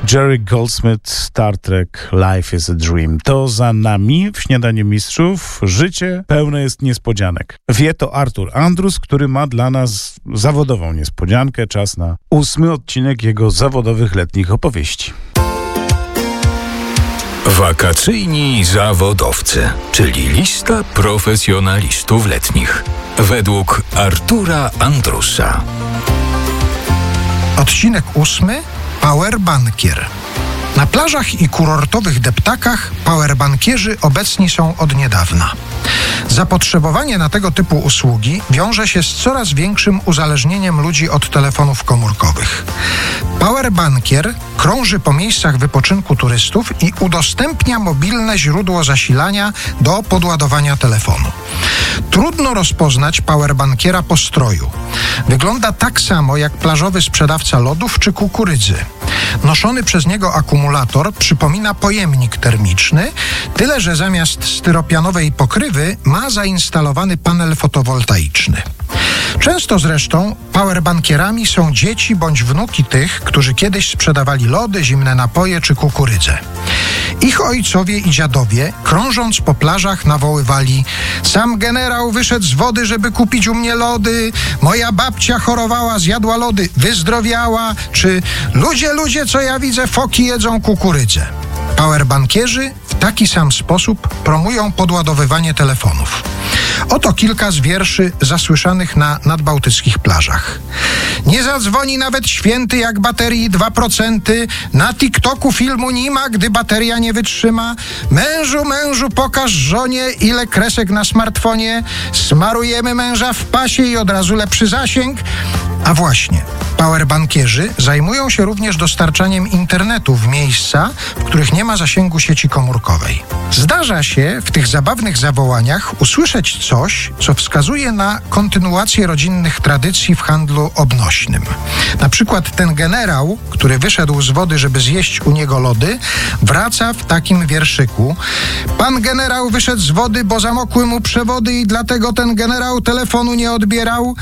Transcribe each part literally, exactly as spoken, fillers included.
Jerry Goldsmith, Star Trek, Life is a Dream. To za nami w Śniadaniu Mistrzów. Życie pełne jest niespodzianek. Wie to Artur Andrus, który ma dla nas zawodową niespodziankę. Czas na ósmy odcinek jego zawodowych letnich opowieści. Wakacyjni zawodowcy, czyli lista profesjonalistów letnich. Według Artura Andrusa. Odcinek ósmy. Powerbankier. Na plażach i kurortowych deptakach powerbankierzy obecni są od niedawna. Zapotrzebowanie na tego typu usługi wiąże się z coraz większym uzależnieniem ludzi od telefonów komórkowych. Powerbankier krąży po miejscach wypoczynku turystów i udostępnia mobilne źródło zasilania do podładowania telefonu. Trudno rozpoznać powerbankiera po stroju. Wygląda tak samo jak plażowy sprzedawca lodów czy kukurydzy. Noszony przez niego akumulator przypomina pojemnik termiczny, tyle że zamiast styropianowej pokrywy ma zainstalowany panel fotowoltaiczny. Często zresztą powerbankierami są dzieci bądź wnuki tych, którzy kiedyś sprzedawali lody, zimne napoje czy kukurydzę. Ich ojcowie i dziadowie, krążąc po plażach, nawoływali: sam generał wyszedł z wody, żeby kupić u mnie lody, moja babcia chorowała, zjadła lody, wyzdrowiała, czy ludzie, ludzie, co ja widzę, foki jedzą kukurydzę. Powerbankierzy w taki sam sposób promują podładowywanie telefonów. Oto kilka z wierszy zasłyszanych na nadbałtyckich plażach. Nie zadzwoni nawet święty, jak baterii dwa procent. Na TikToku filmu nie ma, gdy bateria nie wytrzyma. Mężu, mężu, pokaż żonie, ile kresek na smartfonie. Smarujemy męża w pasie i od razu lepszy zasięg. A właśnie, powerbankierzy zajmują się również dostarczaniem internetu w miejsca, w których nie ma zasięgu sieci komórkowej. Zdarza się w tych zabawnych zawołaniach usłyszeć coś, co wskazuje na kontynuację rodzinnych tradycji w handlu obnośnym. Na przykład ten generał, który wyszedł z wody, żeby zjeść u niego lody, wraca w takim wierszyku: pan generał wyszedł z wody, bo zamokły mu przewody i dlatego ten generał telefonu nie odbierał.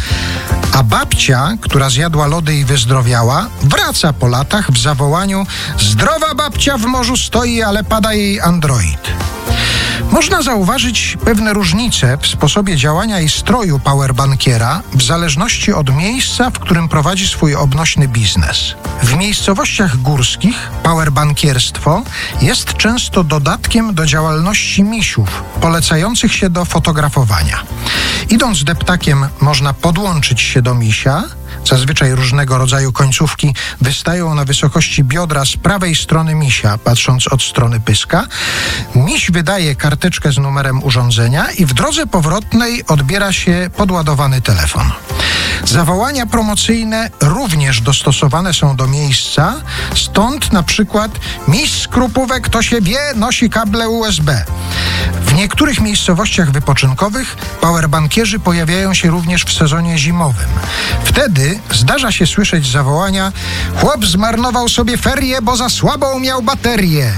A babcia, która zjadła lody i wyzdrowiała, wraca po latach w zawołaniu: zdrowa babcia w morzu stoi, ale pada jej android. Można zauważyć pewne różnice w sposobie działania i stroju powerbankiera w zależności od miejsca, w którym prowadzi swój obnośny biznes. W miejscowościach górskich powerbankierstwo jest często dodatkiem do działalności misiów, polecających się do fotografowania. Idąc deptakiem można podłączyć się do misia. Zazwyczaj różnego rodzaju końcówki wystają na wysokości biodra z prawej strony misia, patrząc od strony pyska. Miś wydaje karteczkę z numerem urządzenia i w drodze powrotnej odbiera się podładowany telefon. Zawołania promocyjne również dostosowane są do miejsca, stąd na przykład miś skrupówek, to się wie, nosi kable U S B. W niektórych miejscowościach wypoczynkowych powerbankierzy pojawiają się również w sezonie zimowym. Wtedy zdarza się słyszeć zawołania: chłop zmarnował sobie ferie, bo za słabą miał baterię.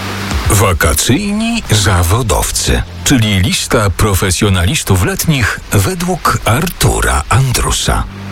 Wakacyjni zawodowcy, czyli lista profesjonalistów letnich według Artura Andrusa.